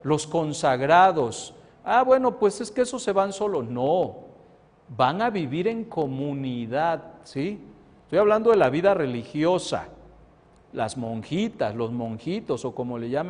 Los consagrados, bueno, pues es que esos se van solos. No, van a vivir en comunidad, ¿sí? Estoy hablando de la vida religiosa, las monjitas, los monjitos o como le llamen